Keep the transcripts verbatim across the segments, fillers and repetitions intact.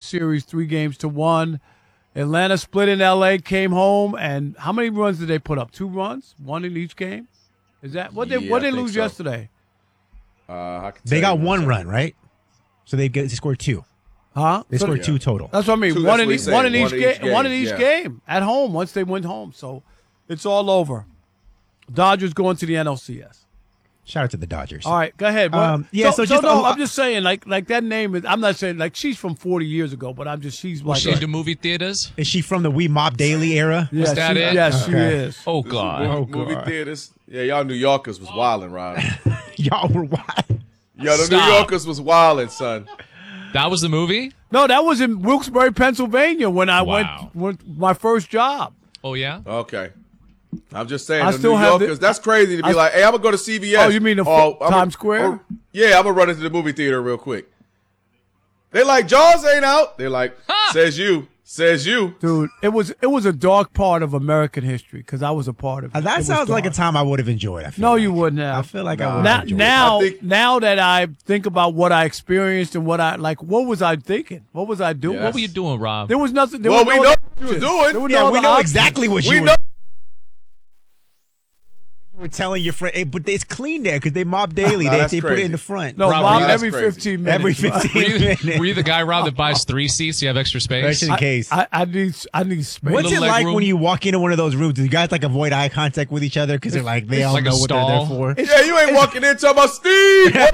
series three games to one. Atlanta split in L A, came home, and how many runs did they put up? Two runs? One in each game? Is that what they Yeah, what I they think lose so. yesterday? Uh, I can They tell got you one second. run, right? So they they scored two. Huh? They So- scored yeah. two total. That's what I mean. Two, one that's in what each he's one in saying. each One in game. each One in game, each yeah. game at home. Once they went home, so it's all over. Dodgers going to the N L C S. Shout out to the Dodgers. All right, go ahead. What- Um, yeah, so just- no, uh, I'm just saying, like, like that name is. I'm not saying like she's from forty years ago, but I'm just she's like. Was she into movie theaters? Is she from the We Mob Daily era? yeah, Was that she, it? Yes, she Okay. is. Oh Movie, God. Oh, movie God. theaters. Yeah, y'all New Yorkers was wilding, Rob. Y'all were wild. Yo, the Stop. New Yorkers was wilding, son. That was the movie? No, that was in Wilkes-Barre, Pennsylvania, when I Wow. went, went my first job. Oh yeah. Okay. I'm just saying, I the still New have the- Yorkers, that's crazy to be I- like, hey, I'm going to go to C V S. Oh, you mean the Or, fo- I'm Times a- Square? or- yeah, I'm going to run into the movie theater real quick. They like, Jaws ain't out. They're like, says you, says you. Dude, it was it was a dark part of American history because I was a part of it. Uh, It that was sounds like a dark. time I would have enjoyed. I feel No, like. you wouldn't have. I feel like Nah. I would Now, have enjoyed now, I think- now that I think about what I experienced and what I like, what was I thinking? What was I doing? Yeah. What were you doing, Rob? There was nothing. There Well, was we no know other what you were options. doing. There were it. Yeah, no we other know options. exactly what We you know. were, you were telling your friend. Hey, but it's clean there because they Mob Daily. Nah, they that's they put it crazy. in the front. No, Rob, Rob, yeah, every that's crazy. fifteen minutes. Every were, fifteen you, minutes. were you the guy, Rob, that buys three seats? You have extra space. Just in case. I, I need I need space. What's it Little leg like room. when you walk into one of those rooms? Do you guys like avoid eye contact with each other because they're like they all like a know what they're there stall. for? Yeah, you ain't walking in talking about Steve. What?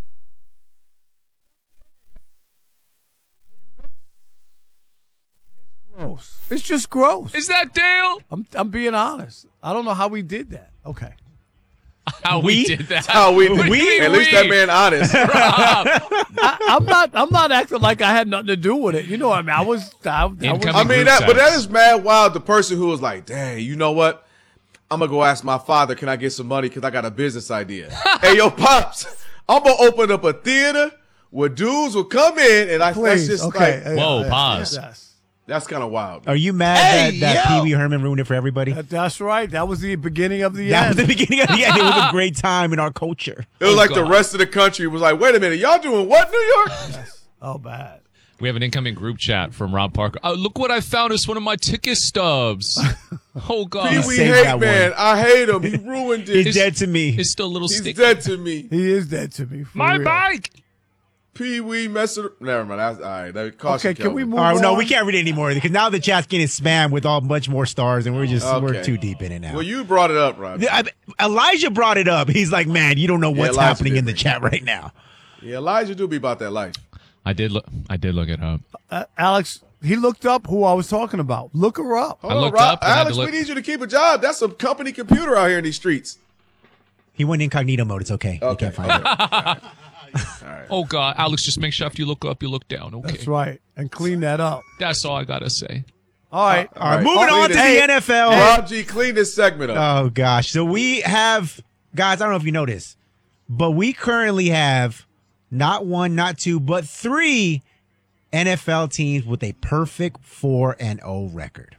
gross. It's just gross. Is that Dale? I'm I'm being honest. I don't know how we did that. Okay. How we, We? did that? How we, What do you mean at least we? that man honest. Rob, I, I'm not I'm not acting like I had nothing to do with it. You know what I mean? I was I, I was Incoming I mean group that, but that sex. is mad wild. The person who was like, "Dang, you know what? I'm gonna go ask my father, can I get some money? Because I got a business idea." Hey, yo, pops, I'm gonna open up a theater where dudes will come in, and I Please. that's just Okay. like Whoa, Yeah, pause. Yes. that's kind of wild. Are you mad Hey, that, that yo! Pee Wee Herman ruined it for everybody? That- that's right. That was the beginning of the That was end. the beginning of the end. It was a great time in our culture. It was Oh, like the God. rest of the country was like, "Wait a minute, y'all doing what, New York?" Oh, bad. We have an incoming group chat from Rob Parker. Oh, look what I found! It's one of my ticket stubs. Oh Pee God, Wee saved hate that man, one. I hate him. He ruined it. He's dead to me. it's still a little He's sticky. dead to me. He is dead to me. For My real. bike. Pee Wee messing. Never mind. That's, all right. That, caution, Okay, can we Kelvin. move All right, no, on? we can't read it anymore because now the chat's getting spammed with all much more stars, and we're just we're Okay. too deep in it now. Well, you brought it up, Rob. I- Elijah brought it up. He's like, man, you don't know what's Elijah happening did in the bring it chat right now. Yeah, Elijah do be about that life. I did look. I did look it up. Uh, Alex, he looked up who I was talking about. Look her up. Hold I on, looked Rob. up and had to Alex, look- we need you to keep a job. That's some company computer out here in these streets. He went incognito mode. It's okay. You Okay. can't find it. Oh God, Alex, just make sure after you look up, you look down. Okay, That's right. And clean that up. That's all I gotta say. All right. All right, right. moving Oh, on to the hey, N F L. Rob G, clean this segment up. Oh gosh. So we have guys, I don't know if you know this, but we currently have not one, not two, but three N F L teams with a perfect four and oh record.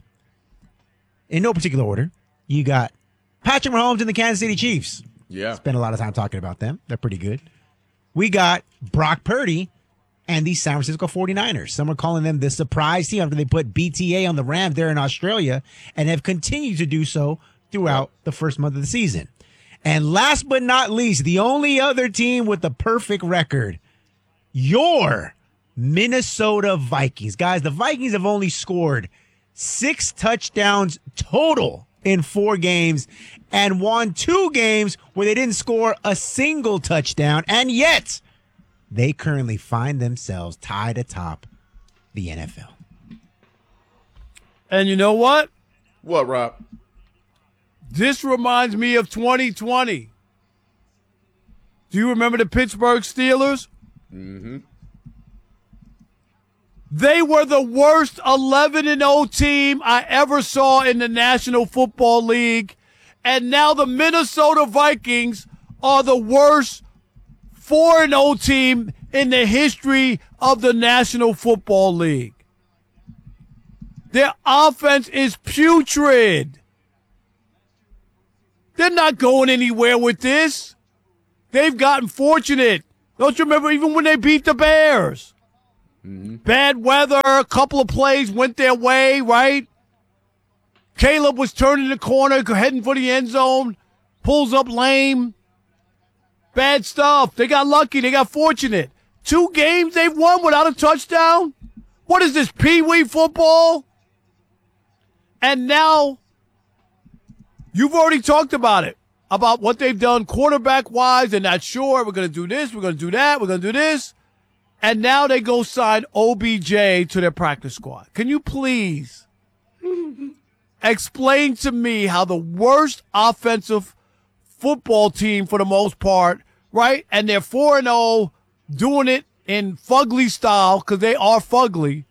In no particular order. You got Patrick Mahomes and the Kansas City Chiefs. yeah. Spent a lot of time talking about them. They're pretty good. We got Brock Purdy and the San Francisco forty-niners. Some are calling them the surprise team after they put B T A on the Rams there in Australia and have continued to do so throughout the first month of the season. And last but not least, the only other team with the perfect record, your Minnesota Vikings. Guys, the Vikings have only scored six touchdowns total in four games and won two games where they didn't score a single touchdown. And yet, they currently find themselves tied atop the N F L. And you know what? What, Rob? This reminds me of twenty twenty. Do you remember the Pittsburgh Steelers? Mm-hmm. They were the worst eleven and oh team I ever saw in the National Football League. And now the Minnesota Vikings are the worst four and oh team in the history of the National Football League. Their offense is putrid. They're not going anywhere with this. They've gotten fortunate. Don't you remember even when they beat the Bears? Mm-hmm. Bad weather, a couple of plays went their way, right? Caleb was turning the corner, heading for the end zone, pulls up lame. Bad stuff. They got lucky. They got fortunate. Two games they've won without a touchdown? What is this, pee-wee football? And now you've already talked about it, about what they've done quarterback-wise. They're not sure. We're going to do this. We're going to do that. We're going to do this. And now they go sign O B J to their practice squad. Can you please explain to me how the worst offensive football team for the most part, right? And they're four and oh, doing it in fugly style because they are fugly.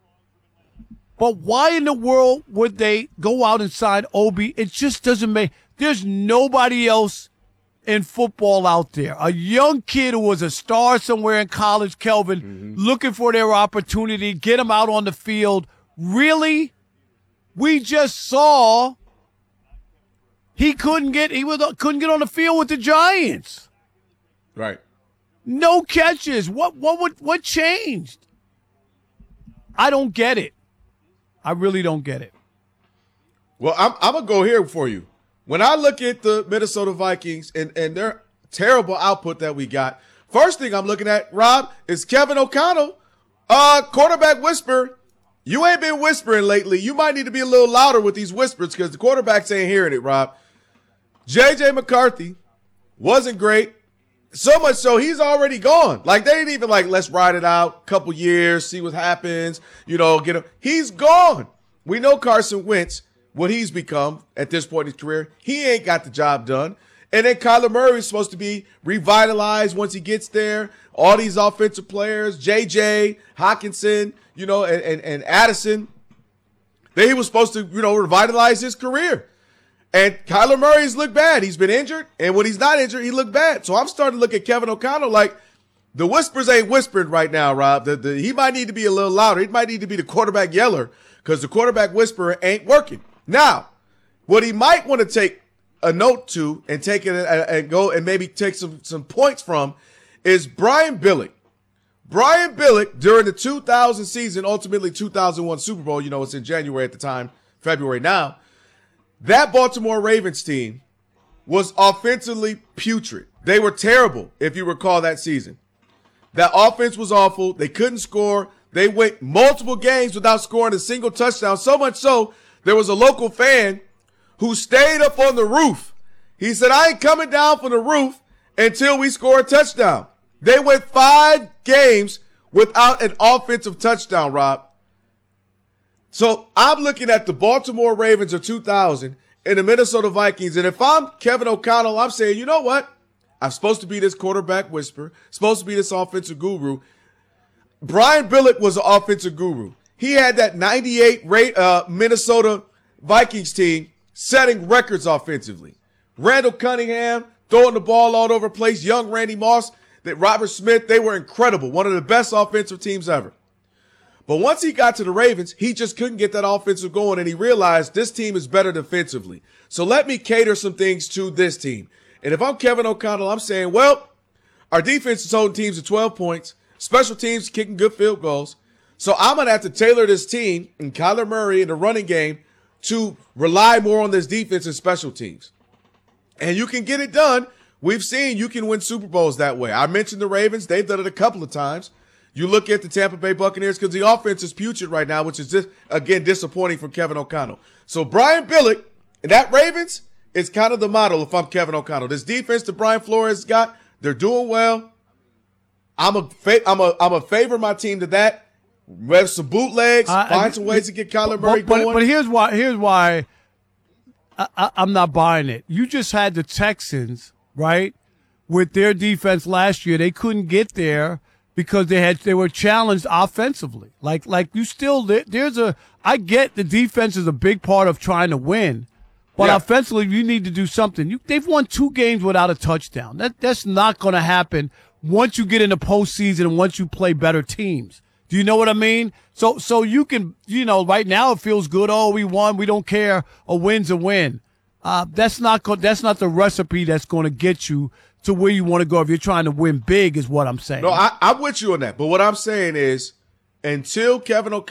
But why in the world would they go out and sign O B? It just doesn't make – there's nobody else in football out there. A young kid who was a star somewhere in college, Kelvin, mm-hmm. looking for their opportunity, get him out on the field. Really? We just saw he couldn't get he was couldn't get on the field with the Giants. Right. No catches. What what would what changed? I don't get it. I really don't get it. Well, I'm I'm gonna go here for you. When I look at the Minnesota Vikings and, and their terrible output that we got, first thing I'm looking at, Rob, is Kevin O'Connell, uh, quarterback whisper. You ain't been whispering lately. You might need to be a little louder with these whispers because the quarterbacks ain't hearing it, Rob. J J McCarthy wasn't great. So much so he's already gone. Like they ain't even like, let's ride it out, couple years, see what happens, you know, get him. He's gone. We know Carson Wentz, what he's become at this point in his career. He ain't got the job done. And then Kyler Murray is supposed to be revitalized once he gets there. All these offensive players, J J, Hawkinson, you know, and, and, and Addison, they he was supposed to, you know, revitalize his career. And Kyler Murray's looked bad. He's been injured. And when he's not injured, he looked bad. So I'm starting to look at Kevin O'Connell like the whispers ain't whispered right now, Rob. The, the, he might need to be a little louder. He might need to be the quarterback yeller because the quarterback whisperer ain't working. Now, what he might want to take a note to and take it and, and go and maybe take some, some points from is Brian Billick. Brian Billick, during the two thousand season, ultimately two thousand one Super Bowl, you know, it's in January at the time, February now, that Baltimore Ravens team was offensively putrid. They were terrible, if you recall that season. That offense was awful. They couldn't score. They went multiple games without scoring a single touchdown, so much so there was a local fan who stayed up on the roof. He said, I ain't coming down from the roof until we score a touchdown. They went five games without an offensive touchdown, Rob. So I'm looking at the Baltimore Ravens of two thousand and the Minnesota Vikings. And if I'm Kevin O'Connell, I'm saying, you know what? I'm supposed to be this quarterback whisperer, supposed to be this offensive guru. Brian Billick was an offensive guru. He had that ninety-eight rate, uh, Minnesota Vikings team setting records offensively. Randall Cunningham throwing the ball all over the place. Young Randy Moss, that Robert Smith, they were incredible. One of the best offensive teams ever. But once he got to the Ravens, he just couldn't get that offensive going, and he realized this team is better defensively. So let me cater some things to this team. And if I'm Kevin O'Connell, I'm saying, well, our defense is holding teams to twelve points. Special teams kicking good field goals. So I'm going to have to tailor this team and Kyler Murray in the running game to rely more on this defense and special teams. And you can get it done. We've seen you can win Super Bowls that way. I mentioned the Ravens. They've done it a couple of times. You look at the Tampa Bay Buccaneers because the offense is putrid right now, which is, just, again, disappointing for Kevin O'Connell. So Brian Billick and that Ravens is kind of the model if I'm Kevin O'Connell. This defense that Brian Flores got, they're doing well. I'm a, fa- I'm a, I'm a favor my team to that. Rev some bootlegs, uh, find some ways to get Kyler Murray but, but, going. But here's why. Here's why I, I, I'm not buying it. You just had the Texans, right, with their defense last year. They couldn't get there because they had they were challenged offensively. Like like you still there's a. I get the defense is a big part of trying to win, but yeah. offensively you need to do something. You, they've won two games without a touchdown. That that's not going to happen once you get in the postseason and once you play better teams. Do you know what I mean? So so you can, you know, right now it feels good. Oh, we won. We don't care. A win's a win. Uh, that's not go- that's not the recipe that's going to get you to where you want to go if you're trying to win big is what I'm saying. No, I, I'm with you on that. But what I'm saying is until Kevin O'Connell